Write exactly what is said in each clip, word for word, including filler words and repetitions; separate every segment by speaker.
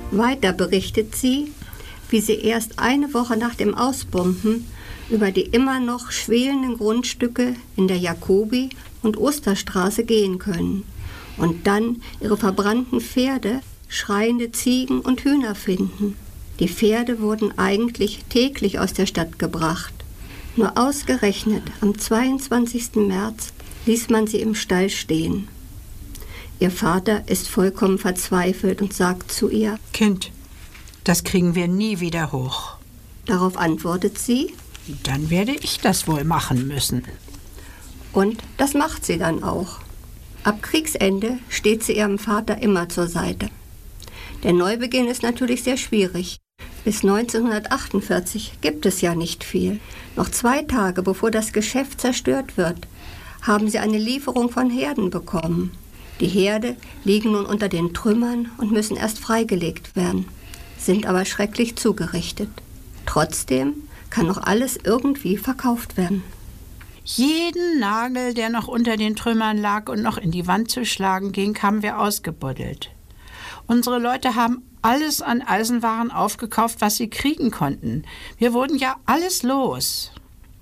Speaker 1: Weiter berichtet sie, wie sie erst eine Woche nach dem Ausbomben über die immer noch schwelenden Grundstücke in der Jacobi- und Osterstraße gehen können und dann ihre verbrannten Pferde, schreiende Ziegen und Hühner finden. Die Pferde wurden eigentlich täglich aus der Stadt gebracht. Nur ausgerechnet am zweiundzwanzigsten März ließ man sie im Stall stehen. Ihr Vater ist vollkommen verzweifelt und sagt zu ihr:
Speaker 2: Kind, das kriegen wir nie wieder hoch.
Speaker 1: Darauf antwortet sie:
Speaker 2: Dann werde ich das wohl machen müssen.
Speaker 1: Und das macht sie dann auch. Ab Kriegsende steht sie ihrem Vater immer zur Seite. Der Neubeginn ist natürlich sehr schwierig. Bis neunzehnhundertachtundvierzig gibt es ja nicht viel. Noch zwei Tage bevor das Geschäft zerstört wird, haben sie eine Lieferung von Herden bekommen. Die Herde liegen nun unter den Trümmern und müssen erst freigelegt werden, sind aber schrecklich zugerichtet. Trotzdem kann noch alles irgendwie verkauft werden.
Speaker 2: Jeden Nagel, der noch unter den Trümmern lag und noch in die Wand zu schlagen ging, haben wir ausgebuddelt. Unsere Leute haben alles an Eisenwaren aufgekauft, was sie kriegen konnten. Wir wurden ja alles los.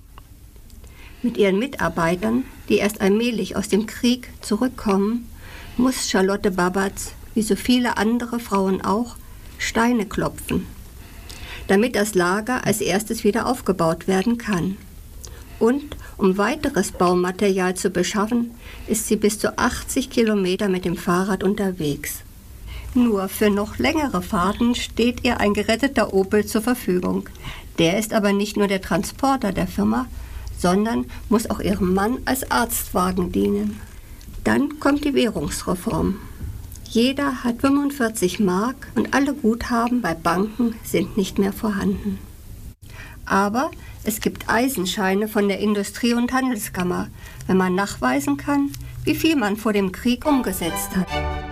Speaker 1: Mit ihren Mitarbeitern, die erst allmählich aus dem Krieg zurückkommen, muss Charlotte Babatz, wie so viele andere Frauen auch, Steine klopfen, damit das Lager als erstes wieder aufgebaut werden kann. Und um weiteres Baumaterial zu beschaffen, ist sie bis zu achtzig Kilometer mit dem Fahrrad unterwegs. Nur für noch längere Fahrten steht ihr ein geretteter Opel zur Verfügung. Der ist aber nicht nur der Transporter der Firma, sondern muss auch ihrem Mann als Arztwagen dienen. Dann kommt die Währungsreform. Jeder hat fünfundvierzig Mark und alle Guthaben bei Banken sind nicht mehr vorhanden. Aber es gibt Eisenscheine von der Industrie- und Handelskammer, wenn man nachweisen kann, wie viel man vor dem Krieg umgesetzt hat.